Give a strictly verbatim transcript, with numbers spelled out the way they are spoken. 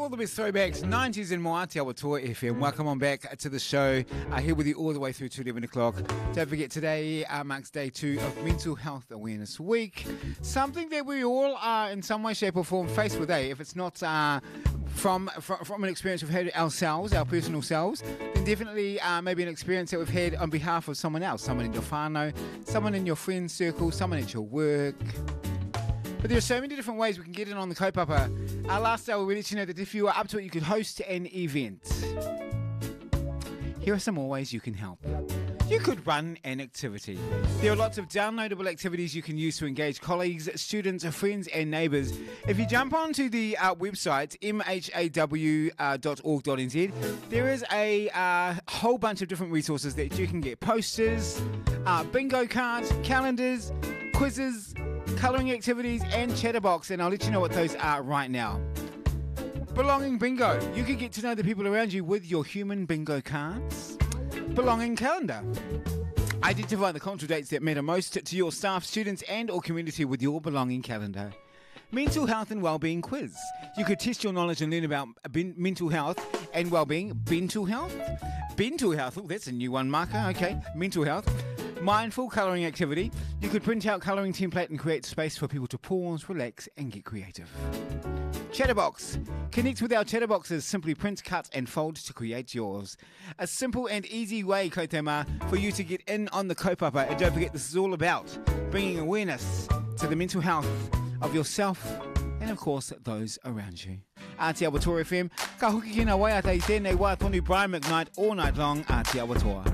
all the best throwbacks, nineties and more, Aotearoa F M. Welcome on back to the show. Uh, here with you all the way through to eleven o'clock. Don't forget, today uh, marks day two of Mental Health Awareness Week. Something that we all are in some way, shape or form faced with, eh? If it's not uh, from, from from an experience we've had ourselves, our personal selves, then definitely uh, maybe an experience that we've had on behalf of someone else, someone in your whānau, someone in your friend circle, someone at your work. But there are so many different ways we can get in on the kaupapa. Uh, last hour we let you know that if you are up to it, you could host an event. Here are some more ways you can help. You could run an activity. There are lots of downloadable activities you can use to engage colleagues, students, friends and neighbours. If you jump onto the uh, website m h a w dot org dot n z, there is a uh, whole bunch of different resources that you can get. Posters, uh, bingo cards, calendars, quizzes, colouring activities and chatterbox, and I'll let you know what those are right now. Belonging bingo. You can get to know the people around you with your human bingo cards. Belonging calendar. Identify the cultural dates that matter most to your staff, students and or community with your belonging calendar. Mental health and wellbeing quiz. You could test your knowledge and learn about mental health and wellbeing. Bental health? Bental health. Oh, that's a new one, Marker. Okay. Mental health. Mindful colouring activity. You could print out colouring template and create space for people to pause, relax and get creative. Chatterbox. Connect with our chatterboxes. Simply print, cut and fold to create yours. A simple and easy way, Kotema, for you to get in on the kaupapa. And don't forget, this is all about bringing awareness to the mental health of yourself and, of course, those around you. Aotearoa F M. Ka hoki kina wai atai tēnei wā tonu Brian McKnight all night long. Aotearoa.